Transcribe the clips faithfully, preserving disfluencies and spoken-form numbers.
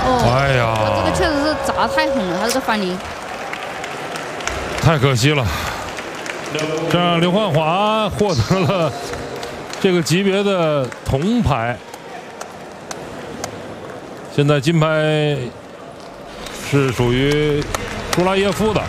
哦， 哎呀， 这个确实是砸太狠了，他这个翻铃。 太可惜了。这样，刘焕华获得了这个级别的铜牌。现在金牌是属于朱拉耶夫的，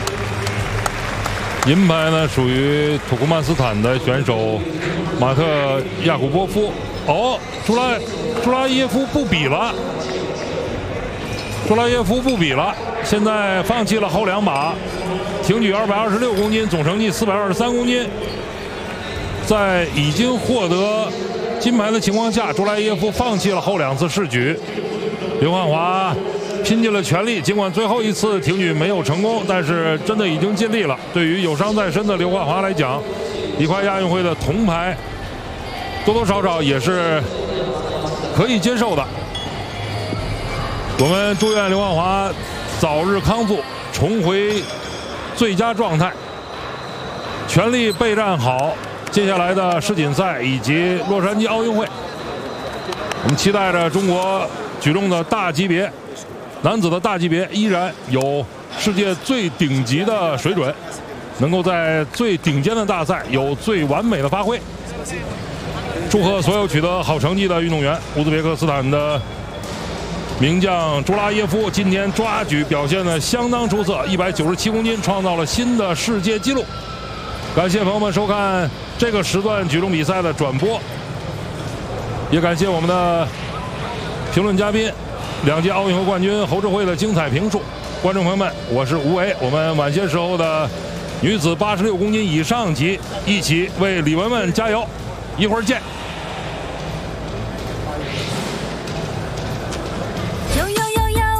银牌呢属于土库曼斯坦的选手马特亚古波夫。哦，朱拉朱拉耶夫不比了，朱拉耶夫不比了，现在放弃了后两把，挺举二百二十六公斤，总成绩四百二十三公斤。在已经获得金牌的情况下，朱拉耶夫放弃了后两次试举。刘焕华拼尽了全力，尽管最后一次挺举没有成功，但是真的已经尽力了。对于有伤在身的刘焕华来讲，一块亚运会的铜牌多多少少也是可以接受的。我们祝愿刘焕华早日康复，重回最佳状态，全力备战好接下来的世锦赛以及洛杉矶奥运会。我们期待着中国举重的大级别，男子的大级别依然有世界最顶级的水准，能够在最顶尖的大赛有最完美的发挥。祝贺所有取得好成绩的运动员。乌兹别克斯坦的名将朱拉耶夫今天抓举表现得相当出色，一百九十七公斤，创造了新的世界纪录。感谢朋友们收看这个时段举重比赛的转播，也感谢我们的评论嘉宾，两届奥运会冠军侯志慧的精彩评述。观众朋友们，我是吴伟，我们晚些时候的女子八十六公斤以上级，一起为李雯雯加油，一会儿见。